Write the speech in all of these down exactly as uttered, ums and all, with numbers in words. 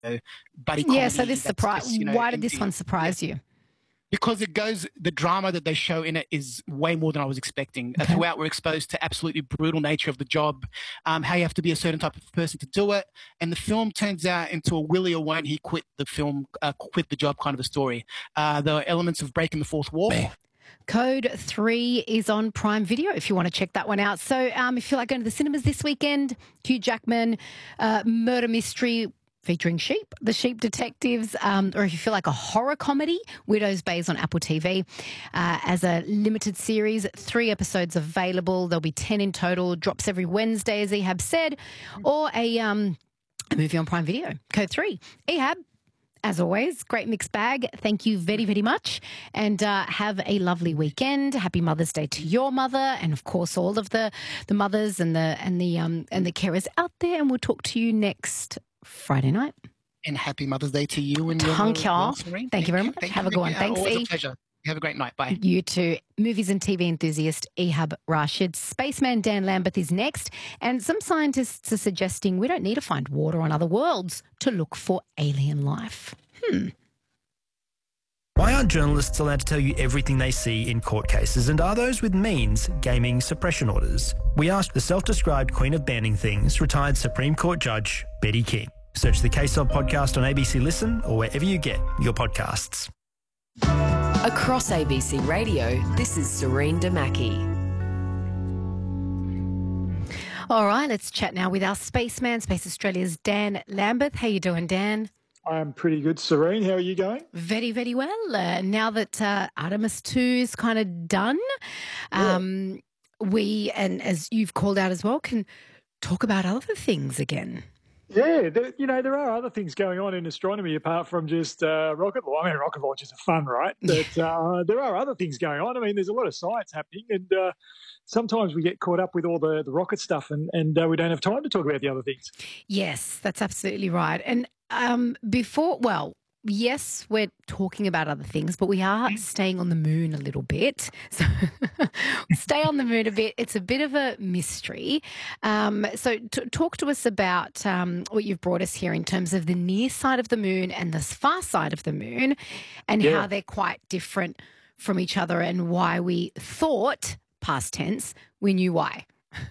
know, buddy Yeah, comedy. so this that's surprise. just, you know, Why did and- this one surprise you? Because it goes, the drama that they show in it is way more than I was expecting. Uh, Okay. throughout, we're exposed to absolutely brutal nature of the job, um, how you have to be a certain type of person to do it, and the film turns out into a will he or won't he quit the film, uh, quit the job kind of a story. Uh, there are elements of breaking the fourth wall. Code three is on Prime Video if you want to check that one out. So um, if you feel like going to the cinemas this weekend, Hugh Jackman, uh, murder mystery featuring sheep, The Sheep Detectives, um, or if you feel like a horror comedy, Widow's Bay is on Apple T V uh, as a limited series. Three episodes available. There'll be ten in total. Drops every Wednesday, as Ehab said, or a, um, a movie on Prime Video. Code three. Ehab, as always, great mixed bag. Thank you very, very much. And uh, have a lovely weekend. Happy Mother's Day to your mother, and of course all of the, the mothers and the and the um and the carers out there. And we'll talk to you next Friday night. And happy Mother's Day to you and your Thank you. well, Thank, Thank you very much. Thank have you. a good one. Uh, Thanks, always E. a pleasure. Have a great night. Bye. You too. Movies and T V enthusiast Ehab Rashid. Spaceman Dan Lambert is next. And some scientists are suggesting we don't need to find water on other worlds to look for alien life. Hmm. Why aren't journalists allowed to tell you everything they see in court cases, and are those with means gaming suppression orders? We asked the self-described queen of banning things, retired Supreme Court Judge Betty King. Search the K-Sub podcast on A B C Listen or wherever you get your podcasts. Across A B C Radio, this is Serene Damaki. All right, let's chat now with our spaceman, Space Australia's Dan Lambert. How you doing, Dan? I'm pretty good, Serene. How are you going? Very, very well. Uh, now that uh, Artemis two is kind of done, Yeah. um, we, and as you've called out as well, can talk about other things again. Yeah, there, you know, there are other things going on in astronomy apart from just uh, rocket launch. I mean, rocket launches are fun, right? But uh, there are other things going on. I mean, there's a lot of science happening, and uh, sometimes we get caught up with all the, the rocket stuff, and, and uh, we don't have time to talk about the other things. Yes, that's absolutely right. And um, before, well, yes, we're talking about other things, but we are staying on the moon a little bit. So stay on the moon a bit. It's a bit of a mystery. Um, so t- talk to us about um, what you've brought us here in terms of the near side of the moon and the far side of the moon, and Yeah. how they're quite different from each other, and why we thought, past tense, we knew why.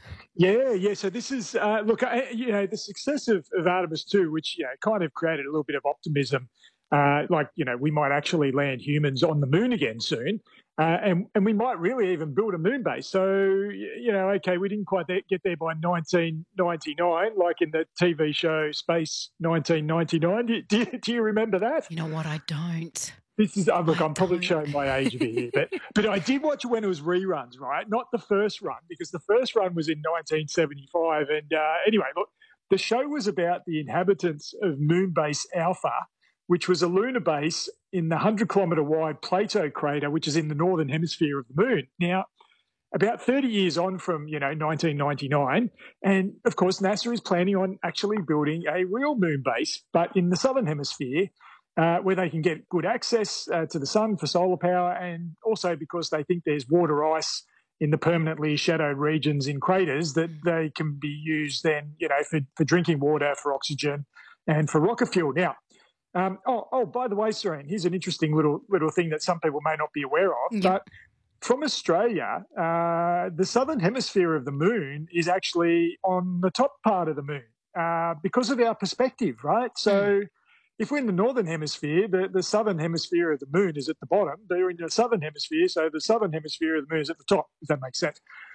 Yeah, yeah. So this is, uh, look, I, you know, the success of, of Artemis two, which, you know, kind of created a little bit of optimism, uh, like, you know, we might actually land humans on the moon again soon, uh, and, and we might really even build a moon base. So, you know, okay, we didn't quite get there by nineteen ninety-nine, like in the T V show Space nineteen ninety-nine. Do you, do you, do you remember that? You know what? I don't. This is, oh, look, I I'm probably don't. showing my age a bit here, but, but I did watch it when it was reruns, right? Not the first run, because the first run was in nineteen seventy-five. And uh, anyway, look, the show was about the inhabitants of Moonbase Alpha, which was a lunar base in the one hundred kilometre wide Plato crater, which is in the northern hemisphere of the moon. Now, about thirty years on from, you know, nineteen ninety-nine, and of course NASA is planning on actually building a real moon base, but in the southern hemisphere, uh, where they can get good access uh, to the sun for solar power, and also because they think there's water ice in the permanently shadowed regions in craters that they can be used then, you know, for, for drinking water, for oxygen, and for rocket fuel. Now, um, oh, oh, by the way, Serene, here's an interesting little little thing that some people may not be aware of, Yep. but from Australia, uh, the southern hemisphere of the moon is actually on the top part of the moon uh, because of our perspective, right? So if we're in the northern hemisphere, the, the southern hemisphere of the moon is at the bottom. They're in the southern hemisphere, so the southern hemisphere of the moon is at the top, if that makes sense.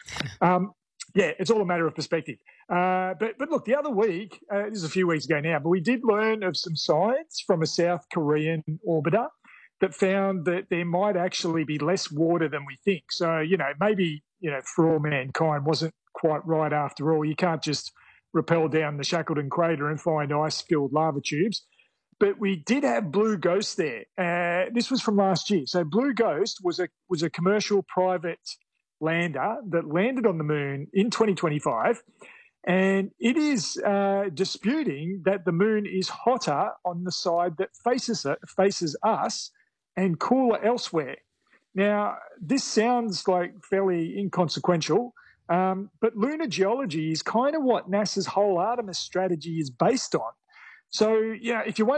Um, yeah, it's all a matter of perspective. Uh, but, but look, the other week, uh, this is a few weeks ago now, but we did learn of some science from a South Korean orbiter that found that there might actually be less water than we think. So, you know, maybe, you know, for all mankind wasn't quite right after all. You can't just rappel down the Shackleton crater and find ice-filled lava tubes. But we did have Blue Ghost there. Uh, this was from last year. So Blue Ghost was a was a commercial private lander that landed on the moon in twenty twenty-five. And it is uh, disputing that the moon is hotter on the side that faces it, faces us, and cooler elsewhere. Now, this sounds like fairly inconsequential, um, but lunar geology is kind of what NASA's whole Artemis strategy is based on. So, yeah, if you want